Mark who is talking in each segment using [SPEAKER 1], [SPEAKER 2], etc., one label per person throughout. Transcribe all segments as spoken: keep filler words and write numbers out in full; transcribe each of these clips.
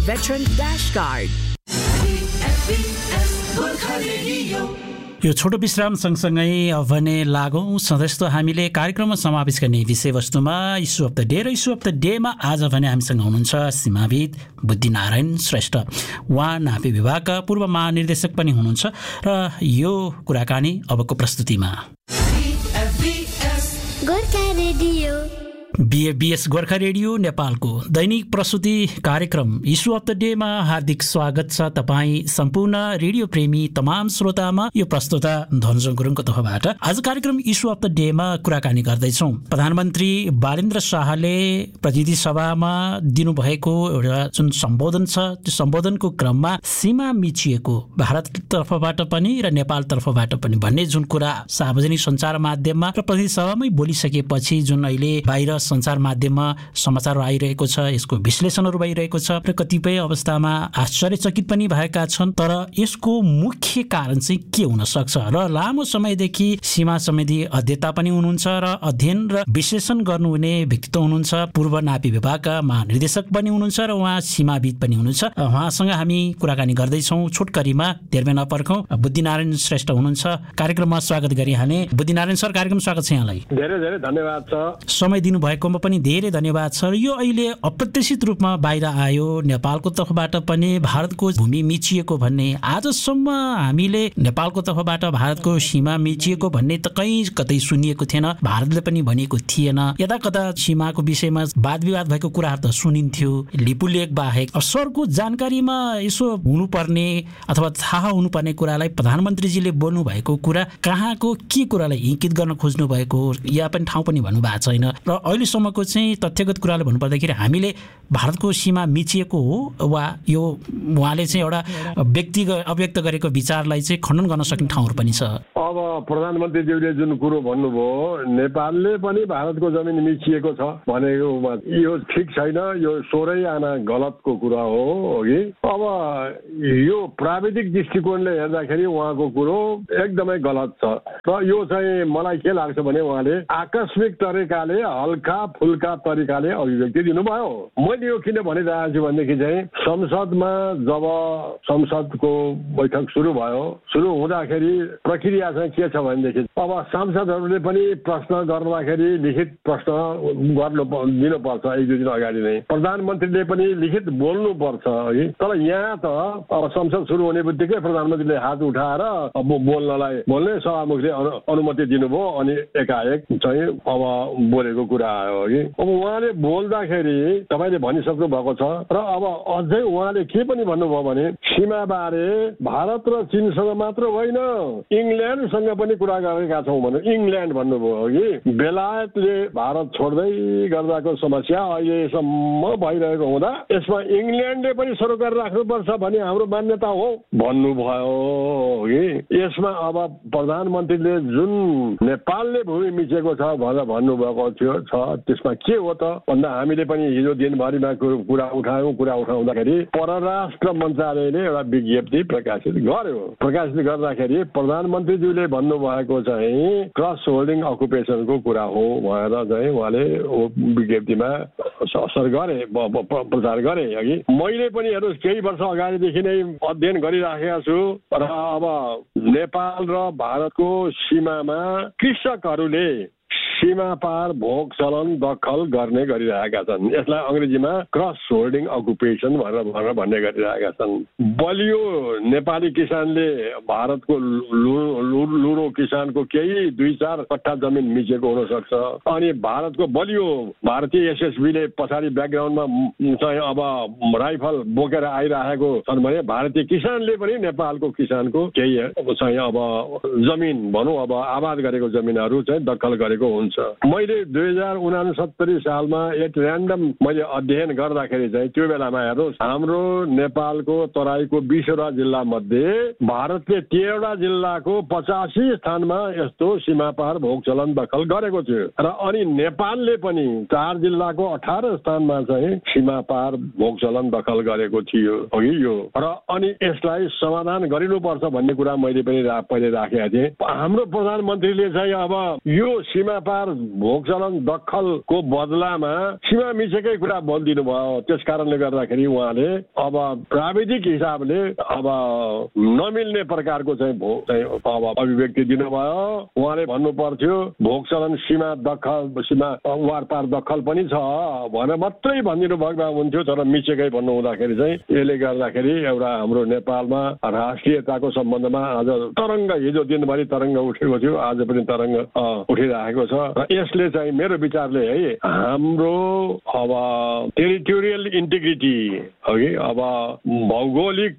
[SPEAKER 1] veteran dash card.
[SPEAKER 2] यो छोटो विश्राम सँगसँगै अब भने लागौँ सधैँ त हामीले कार्यक्रममा समावेश गर्ने विषयवस्तुमा इस्यु अफ द डे र इस्यु अफ द डेमा आज भने हामीसँग हुनुहुन्छ सीमाविद बुद्धिनारायण श्रेष्ठ। उहाँ नापी विभागका पूर्व महानिर्देशक पनि हुनुहुन्छ र यो कुराकानी अबको प्रस्तुतिमा बीएफबीएस गोर्खा रेडियो नेपालको दैनिक प्रस्तुति कार्यक्रम इस्यु अफ द डेमा हार्दिक स्वागत छ तपाईँ सम्पूर्ण रेडियो प्रेमी तमाम श्रोतामा। यो प्रस्तुता धनजोङ गुरुङको तर्फबाट आज कार्यक्रम इस्यु अफ द डेमा कुराकानी गर्दैछौँ। प्रधानमन्त्री बालेन्द्र शाहले प्रतिनिधि सभामा दिनुभएको एउटा जुन सम्बोधन छ त्यो सम्बोधनको क्रममा सीमा मिचिएको भारत तर्फबाट पनि र नेपाल तर्फबाट पनि भन्ने जुन कुरा सार्वजनिक सञ्चार माध्यममा र प्रतिनिधि सभामै बोलिसकेपछि जुन अहिले बाहिर सञ्चार माध्यममा समाचार आइरहेको छ, यसको विश्लेषणहरू भइरहेको छ र कतिपय अवस्थामा आश्चर्यचकित पनि भएका छन्। तर यसको मुख्य कारण चाहिँ के हुन सक्छ र लामो समयदेखि सीमा सम्बन्धी अध्येता पनि हुनुहुन्छ र अध्ययन र विश्लेषण गर्नुहुने व्यक्तित्व हुनुहुन्छ, पूर्व नापी विभागका महानिर्देशक पनि हुनुहुन्छ र उहाँ सीमाविद पनि हुनुहुन्छ। उहाँसँग हामी कुराकानी गर्दैछौँ। छोटकरीमा धेरै नपर्खौँ, बुद्धिनारायण श्रेष्ठ हुनुहुन्छ, कार्यक्रममा स्वागत गरिहाले। बुद्धिनारायण सर, कार्यक्रम स्वागत छ यहाँलाई।
[SPEAKER 3] धेरै धेरै धन्यवाद छ।
[SPEAKER 2] समय दिनु भएकोमा पनि धेरै धन्यवाद छ। यो अहिले अप्रत्याशित रूपमा बाहिर आयो, नेपालको तर्फबाट पनि भारतको भूमि मिचिएको भन्ने। आजसम्म हामीले नेपालको तर्फबाट भारतको सीमा मिचिएको भन्ने त कहीँ कतै सुनिएको थिएन, भारतले पनि भनेको थिएन। यता कता सीमाको विषयमा वाद विवाद भएको कुराहरू त सुनिन्थ्यो, लिपुलेख बाहेक। सरको जानकारीमा यसो हुनुपर्ने अथवा थाहा हुनुपर्ने कुरालाई प्रधानमन्त्रीजीले बोल्नु भएको कुरा कहाँको के कुरालाई इङ्कित गर्न खोज्नु भएको या पनि ठाउँ पनि भन्नुभएको छैन। र अहिलेसम्मको चाहिँ तथ्यगत कुराले भन्नुपर्दाखेरि हामीले भारतको सीमा मिचिएको हो वा यो उहाँले चाहिँ एउटा व्यक्ति अव्यक्त गरेको विचारलाई चाहिँ खण्डन गर्न सक्ने ठाउँहरू पनि छ।
[SPEAKER 3] अब प्रधानमन्त्रीज्यूले जुन कुरो भन्नुभयो, नेपालले पनि भारतको जमिन मिचिएको छ भनेको यो ठिक छैन, यो सोह्रै आना गलतको कुरा हो कि। अब यो प्राविधिक दृष्टिकोणले हेर्दाखेरि उहाँको कुरो एकदमै गलत छ र यो चाहिँ मलाई के लाग्छ भने उहाँले आकस्मिक तरिकाले हल्का फुल्का तरिकाले अभिव्यक्ति दिनुभयो। मैले यो किन भनिरहेको छु भनेदेखि चाहिँ संसदमा जब संसदको बैठक सुरु भयो, सुरु हुँदाखेरि प्रक्रिया चाहिँ के छ भनेदेखि अब सांसदहरूले पनि प्रश्न गर्दाखेरि लिखित प्रश्न गर्नु दिनुपर्छ एक दुई दिन अगाडि नै, प्रधानमन्त्रीले पनि लिखित बोल्नुपर्छ है। तर यहाँ त अब संसद सुरु हुने बित्तिकै प्रधानमन्त्रीले हात उठाएर अब बोल्नलाई बोल्ने सभामुखले अनुमति दिनुभयो अनि एकाएक चाहिँ अब बोलेको कुरा आयो कि। अब उहाँले बोल्दाखेरि तपाईँले भनिसक्नु भएको छ र अब अझै उहाँले के पनि भन्नुभयो भने सीमाबारे भारत र चीनसँग मात्र होइन इङ्ल्यान्डसँग पनि कुरा गरेका छौँ भने इङ्ल्यान्ड भन्नुभयो कि। बेलायतले भारत छोड्दै गर्दाको समस्या अहिलेसम्म भइरहेको हुँदा यसमा इङ्ल्यान्डले पनि सरोकार राख्नुपर्छ भन्ने हाम्रो मान्यता हो भन्नुभयो कि। यसमा अब प्रधानमन्त्रीले जुन नेपालले भूमि मिचेको छ भनेर भन्नुभएको थियो छ त्यसमा के हो त भन्दा हामीले पनि हिजो दिनभरिमा कुरा उठायौँ। कुरा उठाउँदाखेरि परराष्ट्र मन्त्रालयले एउटा विज्ञप्ति प्रकाशित गर्यो। प्रकाशित गर्दाखेरि प्रधानमन्त्रीज्यूले भन्नुभएको चाहिँ क्रस होल्डिङ अकुपेसनको कुरा हो भनेर चाहिँ उहाँले विज्ञप्तिमा असर गरे, प्रचार गरे अघि। मैले पनि हेर्नु केही वर्ष अगाडिदेखि नै अध्ययन गरिराखेका छु र अब नेपाल र भारतको सीमामा कृषकहरूले सीमा पार भोग चलन दखल गर्ने गरिरहेका छन्। यसलाई अङ्ग्रेजीमा क्रस होल्डिङ अकुपेसन भनेर भनेर भन्ने गरिरहेका छन्। बलियो नेपाली किसानले भारतको लुरो किसानको केही दुई चार कट्ठा जमिन मिचेको हुन सक्छ अनि भारतको बलियो भारतीय एसएसबीले पछाडि ब्याकग्राउन्डमा चाहिँ अब राइफल बोकेर आइरहेको छन् भने भारतीय किसानले पनि नेपालको किसानको केही चाहिँ अब जमिन भनौँ अब आबाद गरेको जमिनहरू चाहिँ दखल गरेको हुन्छ। मैले दुई हजार उनासत्तरी सालमा एक ऱ्यान्डम मैले अध्ययन गर्दाखेरि चाहिँ त्यो बेलामा हेर्नुहोस् हाम्रो नेपालको तराईको बिसवटा जिल्ला मध्ये भारतले तेह्रवटा जिल्लाको पचासी स्थानमा यस्तो सीमापार भोग चलन दखल गरेको थियो र अनि नेपालले पनि चार जिल्लाको अठार स्थानमा चाहिँ सीमापार भोग चलन दखल गरेको थियो अघि यो र अनि यसलाई समाधान गरिनुपर्छ भन्ने कुरा मैले पनि पहिले राखेका थिएँ। हाम्रो प्रधानमन्त्रीले चाहिँ अब यो सीमापार अनुसार भोग चलन दखलको बदलामा सीमा मिचेकै कुरा बोलिदिनु भयो। त्यस कारणले गर्दाखेरि उहाँले अब प्राविधिक हिसाबले अब नमिल्ने प्रकारको चाहिँ भोग चाहिँ अब अभिव्यक्ति दिनुभयो। उहाँले भन्नु पर्थ्यो भोग चलन सीमा दखल सीमा वारपार दखल पनि छ भनेर मात्रै भनिदिनु भएको भए हुन्थ्यो, तर मिचेकै भन्नु हुँदाखेरि चाहिँ यसले गर्दाखेरि एउटा हाम्रो नेपालमा राष्ट्रियताको सम्बन्धमा आज तरङ्ग, हिजो दिनभरि तरङ्ग उठेको थियो, आज पनि तरङ्ग उठिरहेको छ। र यसले चाहिँ मेरो विचारले है हाम्रो अब टेरिटोरियल इन्टिग्रिटी अघि अब भौगोलिक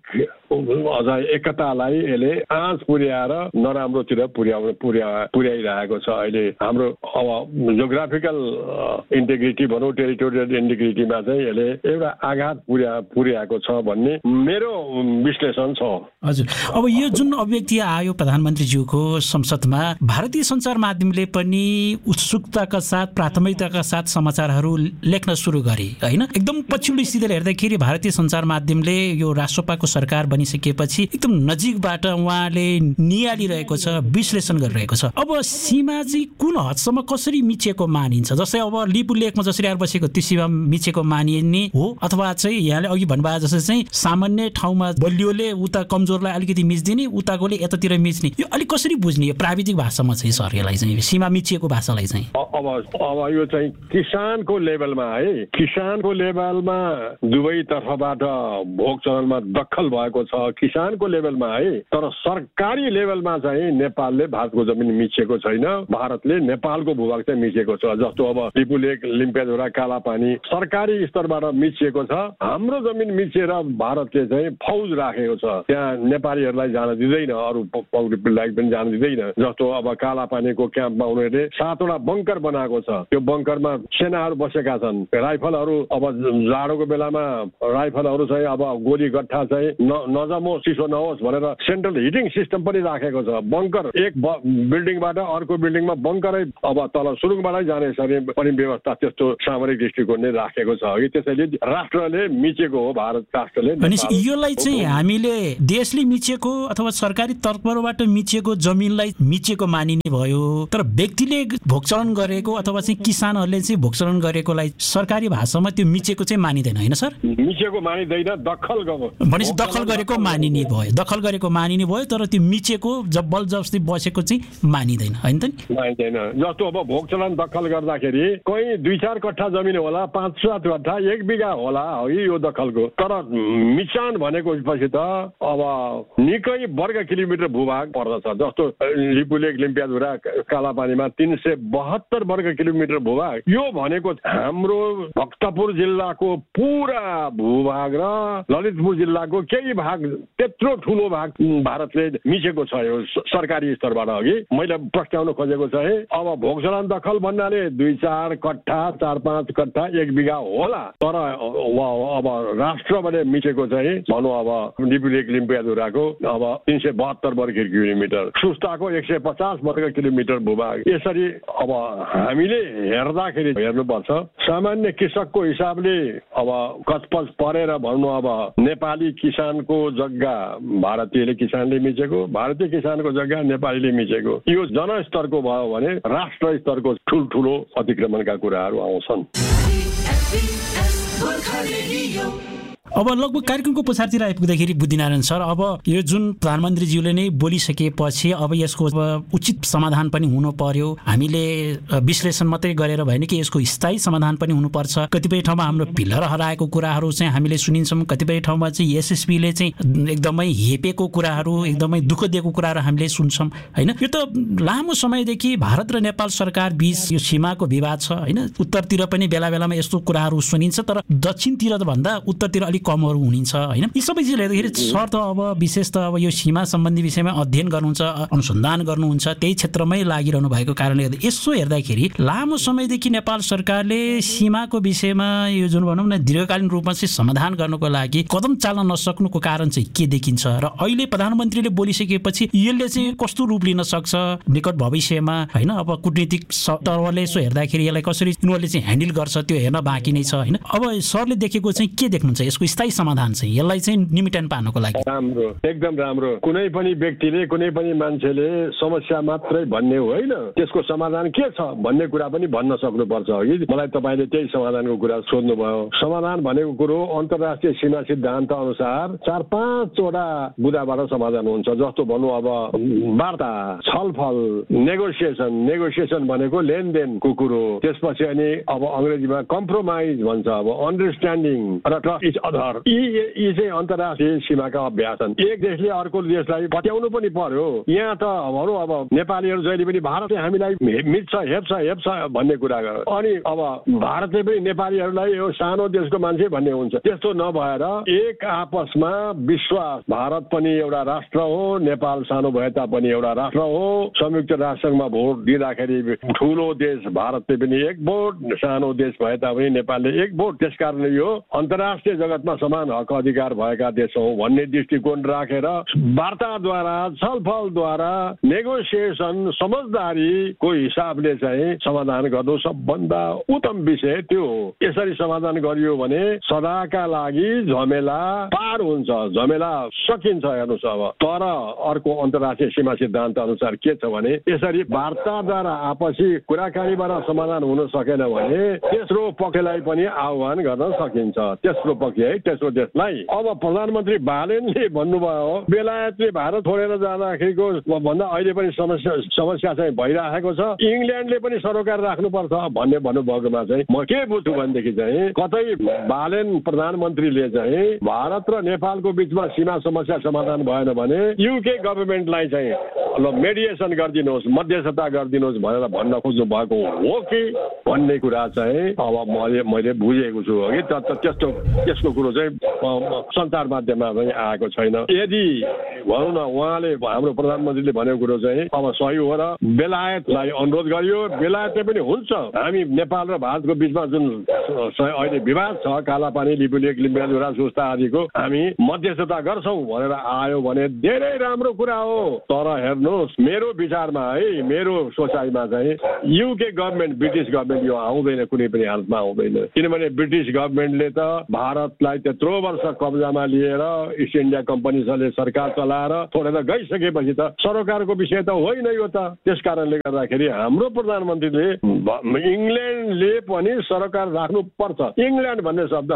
[SPEAKER 3] अझ एकतालाई यसले आँच पुर्याएर नराम्रोतिर पुर्याउ पुर्या पुर्याइरहेको छ। अहिले हाम्रो अब जोग्राफिकल इन्टिग्रिटी भनौँ, टेरिटोरियल इन्टिग्रिटीमा चाहिँ यसले एउटा आघात पुर्या पुर्याएको छ भन्ने मेरो विश्लेषण छ।
[SPEAKER 2] हजुर, अब यो जुन अभिव्यक्ति आयो प्रधानमन्त्रीज्यूको संसदमा, भारतीय सञ्चार माध्यमले पनि उत्सुकताका साथ प्राथमिकताका साथ समाचारहरू लेख्न सुरु गरे होइन। एकदम पछिल्लो स्थितिले हेर्दाखेरि भारतीय सञ्चार माध्यमले यो राष्ट्रपाको सरकार बनिसकेपछि एकदम नजिकबाट उहाँले नियालिरहेको छ, विश्लेषण गरिरहेको छ। अब सीमा चाहिँ कुन हदसम्म कसरी मिचेको मानिन्छ? जस्तै अब लिपु लेखमा जसरी आएर बसेको त्यो सीमा मिचेको मानिने हो, अथवा चाहिँ यहाँले अघि भन्नुभयो जस्तै चाहिँ सामान्य ठाउँमा बलियोले उता कमजोरलाई अलिकति मिच्दिने, उताकोले यतातिर मिच्ने, यो अलिक कसरी बुझ्ने यो प्राविधिक भाषामा चाहिँ सर यसलाई चाहिँ सीमा मिचिएको भाषालाई चाहिँ?
[SPEAKER 3] अब अब यो चाहिँ किसानको लेभलमा है, किसानको लेभलमा दुवै तर्फबाट भोग चलनमा दखल भएको छ किसानको लेभलमा है, तर सरकारी लेभलमा चाहिँ नेपालले भारतको जमिन मिचेको छैन, भारतले नेपालको भूभाग चाहिँ मिचेको छ। जस्तो अब लिपुलेक, लिम्पियाझोडा, कालापानी सरकारी स्तरबाट मिचिएको छ। हाम्रो जमिन मिचेर भारतले चाहिँ फौज राखेको छ, त्यहाँ नेपालीहरूलाई जान दिँदैन, अरू पौडी पनि जान दिँदैन। जस्तो अब कालापानीको क्याम्पमा उनीहरूले सातवटा बङ्कर बनाएको छ, त्यो बङ्करमा सेनाहरू बसेका छन्, राइफलहरू अब जाडोको बेलामा राइफलहरू चाहिँ अब गोली गट्ठा चाहिँ नजमोस्, चिसो नहोस् भनेर सेन्ट्रल हिटिङ सिस्टम पनि राखेको छ। बङ्कर एक बिल्डिङबाट अर्को बिल्डिङमा बङ्करै अब तल सुरुङबाटै जाने पनि व्यवस्था त्यस्तो सामरिक दृष्टिकोणले राखेको छ कि त्यसैले राष्ट्रले मिचेको हो, भारत राष्ट्रले।
[SPEAKER 2] योलाई चाहिँ हामीले देशले मिचेको अथवा सरकारी तर्फबाट मिचेको जमिनलाई मिचेको मानिने भयो, तर व्यक्तिले भोगचलन गरेको अथवा चाहिँ किसानहरूले चाहिँ भोगचलन गरेकोलाई सरकारी भाषामा त्यो मिचेको चाहिँ मानिँदैन होइन सर?
[SPEAKER 3] मिचेको मानिँदैन, दखल
[SPEAKER 2] भनेपछि दखल गरेको मानिने भयो, दखल गरेको मानिने भयो, तर त्यो मिचेको जबल जबस्ती बसेको चाहिँ मानिँदैन होइन त नि?
[SPEAKER 3] मानिँदैन। जस्तो अब भोगचलन दखल गर्दाखेरि कहीँ दुई चार कट्ठा जमिन होला, पाँच सात कट्ठा, एक बिघा होला है यो दखलको, तर मिचान भनेको पछि त अब निकै वर्ग किलोमिटर भूभाग पर्दछ। जस्तो लिपुलेक, लिम्पियाझोडा, कालापानीमा तीन सय बहत्तर वर्ग किलोमिटर भूभाग, यो भनेको हाम्रो भक्तपुर जिल्लाको पुरा भूभाग र ललितपुर जिल्लाको केही भाग, त्यत्रो ठुलो भाग भारतले मिचेको छ यो सरकारी स्तरबाट। अघि मैले प्रस्ताउन खोजेको छ है, अब भोगचलन दखल भन्नाले दुई चार कट्ठा, चार पाँच कट्ठा, एक बिघा होला, तर अब राष्ट्रबाट मिचेको चाहिँ भनौँ अब लिपुलेक, लिम्पियाझोडाको अब तीन सय बहत्तर वर्ग किलोमिटर, सुस्ताको एक सय पचास वर्ग किलोमिटर भूभाग। यसरी अब हामीले हेर्दाखेरि हेर्नुपर्छ, सामान्य कृषकको हिसाबले अब कचपच परेर भन्नु अब नेपाली किसानको जग्गा भारतीयले किसानले मिचेको, भारतीय किसानको जग्गा नेपालीले मिचेको, यो जनस्तरको भयो भने राष्ट्र स्तरको ठुल्ठुलो अतिक्रमणका कुराहरू आउँछन्।
[SPEAKER 2] अब लगभग कार्यक्रमको पछाडितिर आइपुग्दाखेरि बुद्धिनारायण सर, अब यो जुन प्रधानमन्त्रीज्यूले नै बोलिसकेपछि अब यसको उचित समाधान पनि हुनु पर्यो। हामीले विश्लेषण मात्रै गरेर भएन कि यसको स्थायी समाधान पनि हुनुपर्छ। कतिपय ठाउँमा हाम्रो पिलर हराएको कुराहरू चाहिँ हामीले सुनिन्छौँ, कतिपय ठाउँमा चाहिँ एसएसपीले चाहिँ एकदमै हेपेको कुराहरू, एकदमै दुःख दिएको कुराहरू हामीले सुन्छौँ होइन। यो त लामो समयदेखि भारत र नेपाल सरकार बीच यो सीमाको विवाद छ होइन। उत्तरतिर पनि बेला बेलामा यस्तो कुराहरू सुनिन्छ, तर दक्षिणतिर भन्दा उत्तरतिर अलिक कमहरू हुनुहुन्छ होइन। यी सबै चिजले हेर्दाखेरि सर त अब विशेष त अब यो सीमा सम्बन्धी विषयमा अध्ययन गर्नुहुन्छ, अनुसन्धान गर्नुहुन्छ, त्यही क्षेत्रमै लागिरहनु भएको कारणले गर्दा यसो हेर्दाखेरि लामो समयदेखि नेपाल सरकारले सीमाको विषयमा यो जुन भनौँ न दीर्घकालीन रूपमा चाहिँ समाधान गर्नको लागि कदम चाल्न नसक्नुको कारण चाहिँ के देखिन्छ र अहिले प्रधानमन्त्रीले बोलिसकेपछि यसले चाहिँ कस्तो रूप लिन सक्छ निकट भविष्यमा होइन। अब कूटनीतिक तर्फले यसो हेर्दाखेरि यसलाई कसरी उनीहरूले चाहिँ ह्यान्डल गर्छ त्यो हेर्न बाँकी नै छ होइन। अब सरले देखेको चाहिँ के देख्नुहुन्छ यसको स्थायी समाधान चाहिँ यसलाई चाहिँ निमिटन पार्नको लागि?
[SPEAKER 3] राम्रो, एकदम राम्रो। कुनै पनि व्यक्तिले कुनै पनि मान्छेले समस्या मात्रै भन्ने होइन, त्यसको समाधान के छ भन्ने कुरा पनि भन्न सक्नुपर्छ। अघि मलाई तपाईँले त्यही समाधानको कुरा सोध्नुभयो। समाधान भनेको कुरो अन्तर्राष्ट्रिय सीमा सिद्धान्त अनुसार चार पाँचवटा बुदाबाट समाधान हुन्छ। जस्तो भनौँ अब वार्ता, छलफल, नेगोसिएसन। नेगोसिएसन भनेको लेनदेनको कुरो। त्यसपछि अनि अब अङ्ग्रेजीमा कम्प्रोमाइज भन्छ, अब अन्डरस्ट्यान्डिङ र ट्रस्ट इच अदर। यी यी चाहिँ अन्तर्राष्ट्रिय सीमाका अभ्यास छन्। एक देशले अर्को देशलाई पत्याउनु पनि पर्यो। यहाँ त भनौँ अब नेपालीहरू जहिले पनि भारतले हामीलाई मिच्छ, हेप्छ हेप्छ भन्ने कुरा गर्छ। अनि अब भारतले पनि नेपालीहरूलाई यो सानो देशको मान्छे भन्ने हुन्छ। त्यस्तो नभएर एक आपसमा विश्वास, भारत पनि एउटा राष्ट्र हो, नेपाल सानो भए तापनि एउटा राष्ट्र हो। संयुक्त राष्ट्रमा भोट दिँदाखेरि ठुलो देश भारतले पनि एक भोट, सानो देश भए तापनि नेपालले एक भोट। त्यसकारणले यो अन्तर्राष्ट्रिय जगतमा समान हक अधिकार भएका देश हौ भन्ने दृष्टिकोण राखेर वार्ताद्वारा, छलफलद्वारा, नेगोसिएसन, समझदारीको हिसाबले चाहिँ समाधान गर्नु सबभन्दा उत्तम विषय त्यो हो। यसरी समाधान गरियो भने सदाका लागि झमेला पार हुन्छ, झमेला सकिन्छ। हेर्नुहोस् अब तर अर्को अन्तर्राष्ट्रिय सीमा सिद्धान्त अनुसार के छ भने यसरी वार्ताद्वारा आपसी कुराकानीबाट समाधान हुन सकेन भने तेस्रो पक्षलाई पनि आह्वान गर्न सकिन्छ। तेस्रो पक्ष है, तेस्रो देशलाई। अब प्रधानमन्त्री बालेनले भन्नुभयो बेलायतले भारत छोडेर जाँदाखेरिको भन्दा अहिले पनि समस्या समस्या चाहिँ भइरहेको छ, इङ्ल्यान्डले पनि सरोकार राख्नुपर्छ भन्ने भन्नुभएकोमा चाहिँ म के बुझ्छु भनेदेखि चाहिँ कतै बालेन प्रधानमन्त्रीले चाहिँ भारत र नेपालको बिचमा सीमा समस्या समाधान भएन भने युके गभर्मेन्टलाई चाहिँ ल मेडिएसन गरिदिनुहोस्, मध्यस्थता गरिदिनुहोस् भनेर भन्न खोज्नु भएको हो कि भन्ने कुरा चाहिँ अब मैले मैले बुझेको छु कि त्यस्तो त्यसको कुरो चाहिँ सञ्चार माध्यममा पनि आएको छैन। यदि भनौँ न उहाँले हाम्रो प्रधानमन्त्रीले भनेको कुरो चाहिँ अब सही हो र बेलायतलाई अनुरोध गरियो, बेलायतले पनि हुन्छ हामी नेपाल र भारतको बिचमा जुन अहिले विवाद छ कालापानी, लिपुलेक, लिम्बुरा, सुस्ता आदिको हामी मध्यस्थता गर्छौँ भनेर आयो भने धेरै राम्रो कुरा हो। तर हेर्नुहोस् मेरो विचारमा है, मेरो सोचाइमा चाहिँ युके गभर्मेन्ट, ब्रिटिस गभर्मेन्ट यो आउँदैन, कुनै पनि हालतमा आउँदैन। किनभने ब्रिटिस गभर्मेन्टले त भारतलाई त्यत्रो वर्ष कब्जामा लिएर इस्ट इन्डिया कम्पनीले सरकार चलाएर छोडेर गइसकेपछि त सरोकारको विषय त होइन यो त। त्यस कारणले गर्दाखेरि हाम्रो प्रधानमन्त्रीले इङ्ल्यान्डले पनि सरकार राख्नु पर्छ, इङ्ल्यान्ड भन्ने शब्द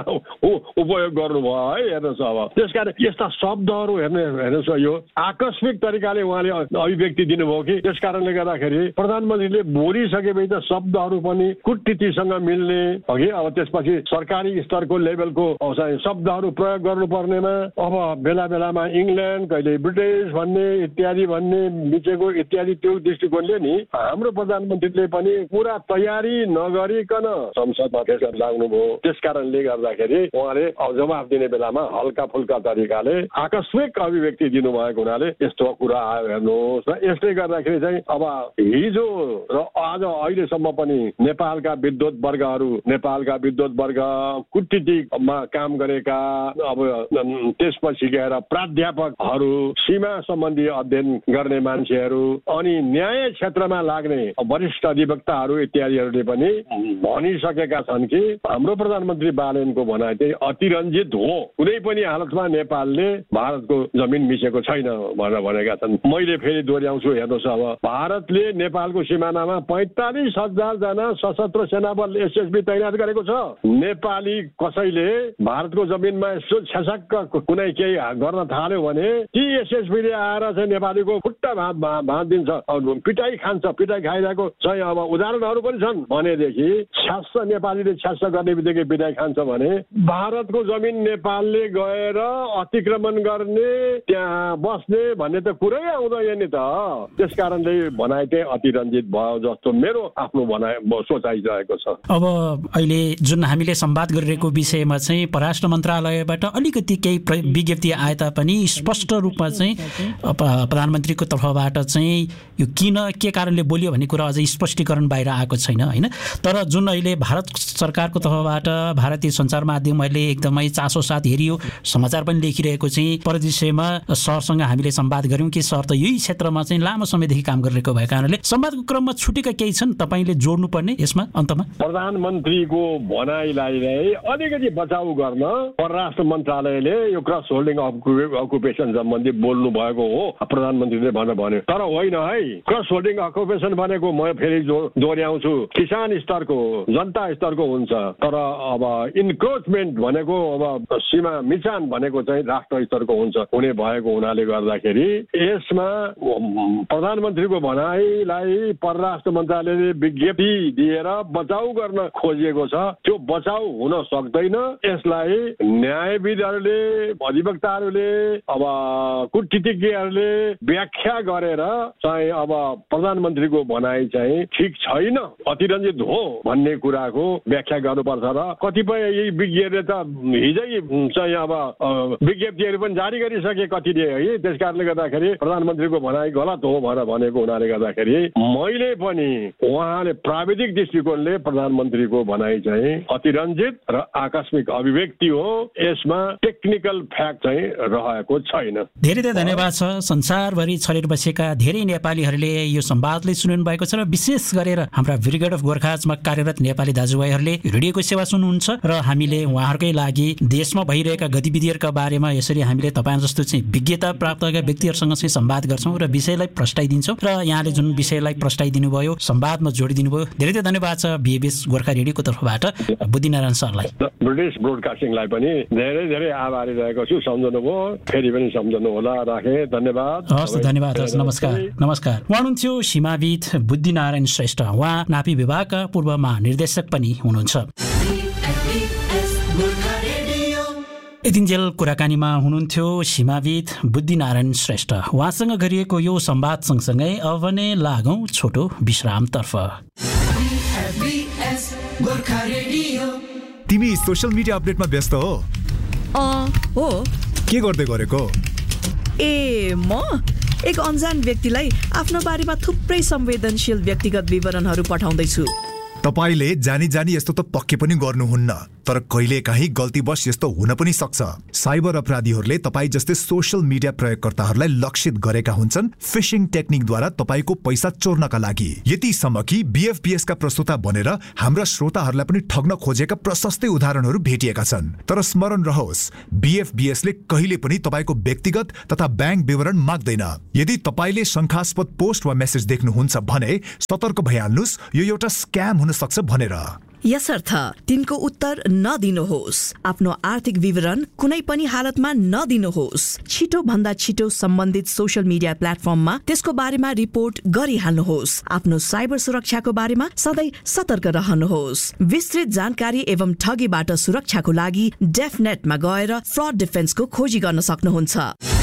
[SPEAKER 3] उपयोग गर्नुभयो है। हेर्नुहोस् अब त्यसकारण यस्ता शब्दहरू हेर्ने हेर्नुहोस् यो आकस्मिक तरिकाले उहाँले अभिव्यक्ति दिनुभयो कि त्यस कारणले गर्दाखेरि प्रधानमन्त्रीले बोलिसकेपछि त शब्दहरू पनि कुटनीतिसँग मिल्ने अघि अब त्यसपछि सरकारी स्तरको लेभलको शब्दहरू प्रयोग गर्नुपर्नेमा अब बेला बेलामा इङ्ल्यान्ड, कहिले ब्रिटिस भन्ने इत्यादि भन्ने मिचेको इत्यादि त्यो दृष्टिकोणले नि हाम्रो प्रधानमन्त्रीले पनि पुरा तयारी नगरिकन संसदमा त्यसमा लाग्नुभयो। त्यस कारणले गर्दाखेरि उहाँले जवाफ दिने बेलामा हल्का फुल्का तरिकाले आकस्मिक अभिव्यक्ति दिनुभएको हुनाले यस्तो कुरा आयो। हेर्नुहोस् र यसले गर्दाखेरि चाहिँ अब हिजो र आज अहिलेसम्म पनि नेपालका विद्वत वर्गहरू, नेपालका विद्वत वर्ग, कूटनीतिमा काम गरेका, अब त्यसपछि गएर प्राध्यापकहरू, सीमा सम्बन्धी अध्ययन गर्ने मान्छेहरू, अनि न्याय क्षेत्रमा लाग्ने वरिष्ठ अधिवक्ताहरू इत्यादिहरूले पनि भनिसकेका छन् कि हाम्रो प्रधानमन्त्री बालेनको भनाइ चाहिँ अतिरञ्जित हो, कुनै पनि हालतमा नेपालले भारतको जमिन मिचेको छैन भनेर भनेका छन्। मैले फेरि दोहोऱ्याउँछु, हेर्नुहोस् अब भारतले नेपालको सिमानामा पैँतालिस हजार जना सशस्त्र सेना बल एसएसबी तैनात गरेको छ। नेपाली कसैले भारतको जमिनमा यसो छ्यासक्क कुनै केही गर्न थाल्यो भने ती एसएसबीले आएर चाहिँ नेपालीको खुट्टा भाँचिदिन्छ, पिटाइ खान्छ। पिटाइ खाइरहेको चाहिँ अब उदाहरणहरू पनि छन्। भनेदेखि छ्यास नेपालीले छ्यास गर्ने बित्तिकै पिटाइ खान्छ भने भारतको जमिन नेपालले गएर अतिक्रमण गर्ने, त्यहाँ बस्ने भन्ने त कुरै आउँदैन नि त। त्यस कारणले भनाइ चाहिँ अतिरञ्जित भयो जस्तो मेरो आफ्नो भनाइ सोचाइ रहेको छ।
[SPEAKER 2] अब अहिले जुन हामीले संवाद गरिरहेको विषयमा चाहिँ परराष्ट्र मन्त्रालयबाट अलिकति केही विज्ञप्ति आए तापनि स्पष्ट रूपमा चाहिँ प्रधानमन्त्रीको तर्फबाट चाहिँ यो किन के कारणले बोलियो भन्ने कुरा अझै स्पष्टीकरण बाहिर आएको छैन होइन। तर तर जुन अहिले भारत सरकारको तर्फबाट भारतीय सञ्चार माध्यमहरूले एकदमै चासो साथ हेरियो समाचार पनि लेखिरहेको चाहिँ परिदृश्यमा सरसँग हामीले संवाद गऱ्यौँ कि सर त यही क्षेत्रमा चाहिँ लामो समयदेखि काम गरिरहेको भएको कारणले संवादको क्रममा छुटेका केही छन् तपाईँले जोड्नुपर्ने यसमा अन्तमा?
[SPEAKER 3] प्रधानमन्त्रीको भनाइलाई अलिकति बचाउ गर्न परराष्ट्र मन्त्रालयले यो क्रस होल्डिङ अकुपेसन सम्बन्धी बोल्नु भएको हो प्रधानमन्त्रीले भनेर भन्यो। तर होइन है, क्रस होल्डिङ अकुपेसन भनेको म फेरि दोहोऱ्याउँछु किसान स्तरको जनता स्तरको हुन्छ, तर अब इन्क्रोचमेन्ट भनेको अब सीमा मिचान भनेको चाहिँ राष्ट्र स्तरको हुन्छ हुने भएको हुनाले गर्दाखेरि यसमा प्रधानमन्त्रीको भनाइलाई परराष्ट्र मन्त्रालयले विज्ञप्ति दिएर बचाउ गर्न खोजिएको छ। त्यो बचाउ हुन सक्दैन। यसलाई न्यायविदहरूले अधिवक्ताहरूले अब कूटनीतिज्ञहरूले व्याख्या गरेर चाहिँ अब प्रधानमन्त्रीको भनाइ चाहिँ ठिक छैन, अतिरञ्जित हो भन्ने कुराको व्याख्या गर्नुपर्छ। र कतिपय यी विज्ञहरूले त हिजै चाहिँ अब विज्ञप्तिहरू पनि जारी गरिसके कतिले है, त्यस कारणले गर्दाखेरि प्रधानमन्त्रीको भनाइ गलत हो भनेर भनेको हुनाले गर्दाखेरि मैले पनि उहाँले प्राविधिक दृष्टिकोणले प्रधानमन्त्रीको भनाइ चाहिँ अतिरञ्जित र आकस्मिक अभिव्यक्ति हो, यसमा टेक्निकल फ्याक्ट चाहिँ रहेको छैन।
[SPEAKER 2] धेरै धेरै धन्यवाद छ। संसारभरि छरेर बसेका धेरै नेपालीहरूले यो संवादले सुनिनु भएको छ र विशेष गरेर हाम्रा ब्रिगेड अफ गोर्खाजमा कार्यरत नेपाली दाजुभाइहरूले रेडियोको सेवा सुन्नुहुन्छ र हामीले उहाँहरूकै लागि देशमा भइरहेका गतिविधिहरूका बारेमा यसरी हामीले तपाईँ जस्तो चाहिँ विज्ञता प्राप्त गरेका व्यक्तिहरूसँग चाहिँ संवाद गर्छौँ र विषयलाई प्रस्ताइदिन्छौँ र यहाँले जुन विषयलाई प्रस्ताइदिनु भयो संवादमा जोडिदिनु भयो, धेरै धेरै धन्यवाद छ बीएबीएस गोर्खा रेडियोको तर्फबाट बुद्धिनारायण सरलाई।
[SPEAKER 3] ब्रिटिस ब्रोडकास्टिङलाई पनि धेरै धेरै आभारी रहेको छु। सम्झनु भयो, फेरि पनि सम्झनु होला। राखेँ, धन्यवाद।
[SPEAKER 2] हस्, धन्यवाद। हस्, नमस्कार। नमस्कार। उहाँ हुनुहुन्थ्यो सीमाविद बुद्धिनारायण श्रेष्ठ। उहाँ नापी विभागका पूर्व महानिर्देशक पनि हुनुहुन्छ। यतिन्जेल कुराकानीमा हुनुहुन्थ्यो सीमाविद बुद्धिनारायण श्रेष्ठ। उहाँसँग गरिएको यो संवाद सँगसँगै अब भने लागौँ छोटो विश्रामतर्फ।
[SPEAKER 1] तिमी सोशल मिडिया अपडेटमा व्यस्त हो?
[SPEAKER 4] अँ हो।
[SPEAKER 1] के गर्दै गरेको?
[SPEAKER 4] ए म एक अनजान व्यक्तिलाई आफ्नो बारेमा थुप्रै संवेदनशील व्यक्तिगत विवरणहरू पठाउँदैछु।
[SPEAKER 1] तपाईले जानी जानी यस्तो त पक्कै पनि गर्नुहुन्न, तर कहिलेकाहीँ गल्तीवश यस्तो हुन पनि सक्छ। साइबर अपराधीहरूले तपाईँ जस्तै सोशल मिडिया प्रयोगकर्ताहरूलाई लक्षित गरेका हुन्छन् फिशिङ टेक्निकद्वारा तपाईँको पैसा चोर्नका लागि। यतिसम्म कि बीएफपीएस का प्रस्तुता बनेर हाम्रा श्रोताहरूलाई पनि ठग्न खोजेका प्रशस्तै उदाहरणहरू भेटिएका छन्। तर स्मरण रहोस्, बीएफबीएस ले कहिले पनि तपाईँको व्यक्तिगत तथा ब्याङ्क विवरण माग्दैन। यदि तपाईँले शङ्कास्पद पोस्ट वा मेसेज देख्नुहुन्छ भने सतर्क भइहाल्नुहोस्, यो एउटा स्क्याम हुन सक्छ भनेर।
[SPEAKER 4] यसर्थ तिनको उत्तर नदिनुहोस्। आफ्नो आर्थिक विवरण कुनै पनि हालतमा नदिनुहोस्। छिटो भन्दा छिटो सम्बन्धित सोशल मिडिया प्लेटफर्ममा त्यसको बारेमा रिपोर्ट गरिहाल्नुहोस्। आफ्नो साइबर सुरक्षाको बारेमा सधैँ सतर्क रहनुहोस्। विस्तृत जानकारी एवं ठगीबाट सुरक्षाको लागि डेफनेटमा गएर फ्रड डिफेन्सको खोजी गर्न सक्नुहुन्छ।